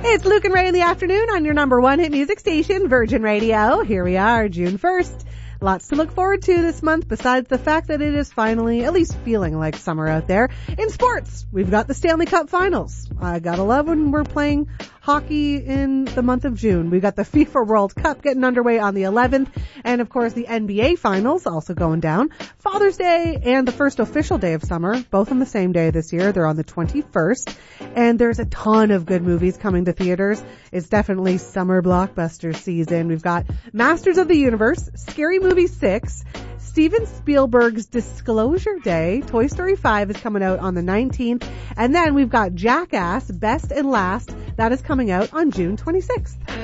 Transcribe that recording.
It's Luke and Ray in the afternoon on your number one hit music station, Virgin Radio. Here we are, June 1st. Lots to look forward to this month besides the fact that it is finally at least feeling like summer out there. In sports, we've got the Stanley Cup Finals. I gotta love when we're playing hockey in the month of June. We've got the FIFA World Cup getting underway on the 11th, and of course the NBA Finals also going down. Father's Day and the first official day of summer, both on the same day this year. They're on the 21st, and there's a ton of good movies coming to theaters. It's definitely summer blockbuster season. We've got Masters of the Universe, Scary Movie 6, Steven Spielberg's Disclosure Day, Toy Story 5 is coming out on the 19th, and then we've got Jackass, Best and Last, that is coming out on June 26th.